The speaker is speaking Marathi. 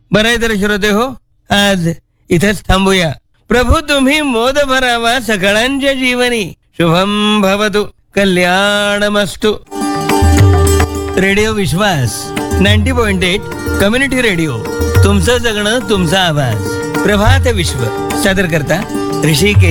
बरं आहे तर श्रोते हो, आज इथेच थांबूया. प्रभू तुम्ही मोद भरावा सकळांच्या जीवनी. शुभम भवतु, कल्याणमस्तु. रेडिओ विश्वास 90.8 कम्युनिटी रेडिओ. तुमचं जगणं तुमचा आवाज. प्रभात विश्व सादर करता ऋषिकेश